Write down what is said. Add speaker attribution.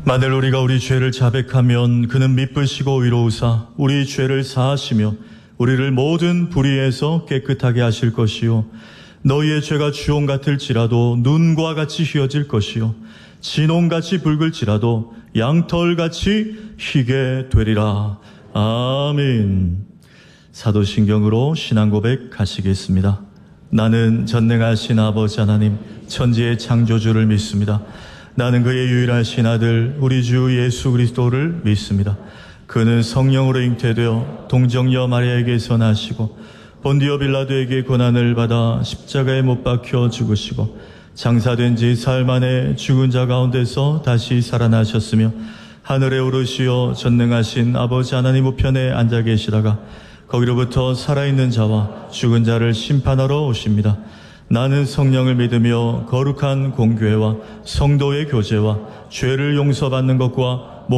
Speaker 1: 만일 우리가 우리 죄를 자백하면 그는 미쁘시고 위로우사 우리 죄를 사하시며 우리를 모든 불의에서 깨끗하게 하실 것이요 너희의 죄가 주홍 같을지라도 눈과 같이 휘어질 것이요 진홍같이 붉을지라도 양털같이 희게 되리라. 아멘. 사도신경으로 신앙 고백 하시겠습니다. 나는 전능하신 아버지 하나님 천지의 창조주를 믿습니다. 나는 그의 유일하신 아들 우리 주 예수 그리스도를 믿습니다. 그는 성령으로 잉태되어 동정녀 마리아에게서 나시고 본디오 빌라도에게 고난을 받아 십자가에 못 박혀 죽으시고 장사된 지 사흘 만에 죽은 자 가운데서 다시 살아나셨으며 하늘에 오르시어 전능하신 아버지 하나님 우편에 앉아 계시다가 거기로부터 살아있는 자와 죽은 자를 심판하러 오십니다. 나는 성령을 믿으며 거룩한 공교회와 성도의 교제와 죄를 용서받는 것과